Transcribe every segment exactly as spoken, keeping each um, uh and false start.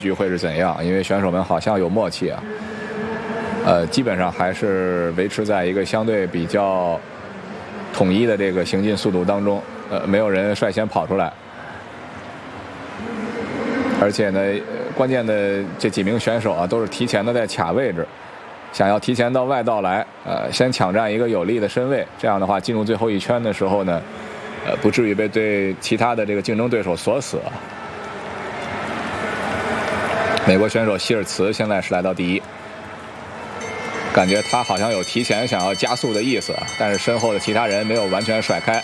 局会是怎样？因为选手们好像有默契啊，呃，基本上还是维持在一个相对比较统一的这个行进速度当中，呃，没有人率先跑出来，而且呢，关键的这几名选手啊，都是提前的在卡位置，想要提前到外道来，呃，先抢占一个有利的身位，这样的话进入最后一圈的时候呢，呃，不至于被对其他的这个竞争对手锁死啊。美国选手希尔茨现在是来到第一，感觉他好像有提前想要加速的意思，但是身后的其他人没有完全甩开。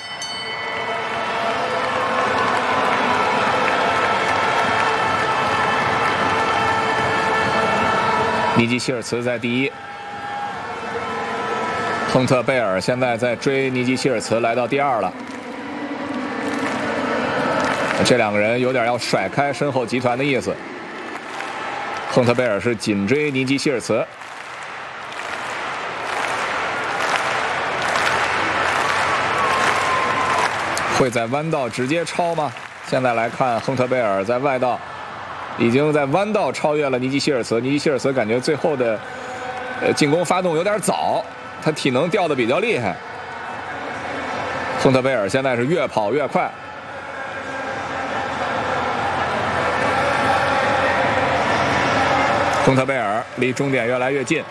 尼基希尔茨在第一，亨特贝尔现在在追尼基希尔茨，来到第二了。这两个人有点要甩开身后集团的意思。亨特贝尔是紧追尼基希尔茨，会在弯道直接超吗？现在来看，亨特贝尔在外道已经在弯道超越了尼基希尔茨。尼基希尔茨感觉最后的呃进攻发动有点早，他体能掉的比较厉害。亨特贝尔现在是越跑越快。亨特贝尔离终点越来越近，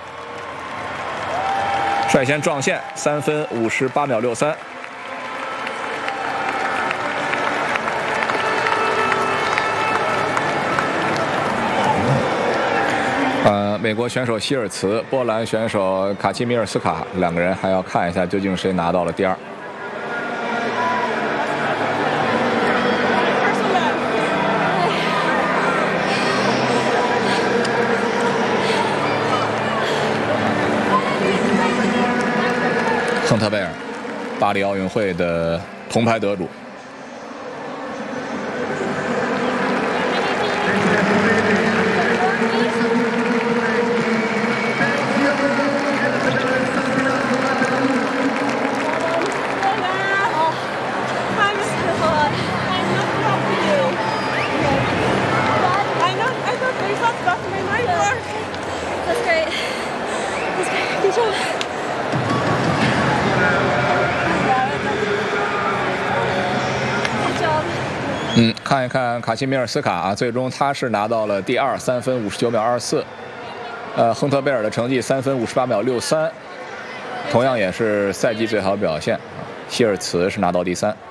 率先撞线，三分五十八秒六三。呃，美国选手希尔茨，波兰选手卡奇米尔斯卡，两个人还要看一下究竟谁拿到了第二。亨特贝尔，巴黎奥运会的铜牌得主。嗯，看一看卡西米尔斯卡啊，最终他是拿到了第二，三分五十九秒二四。呃，亨特贝尔的成绩三分五十八秒六三，同样也是赛季最好表现。希尔茨是拿到第三。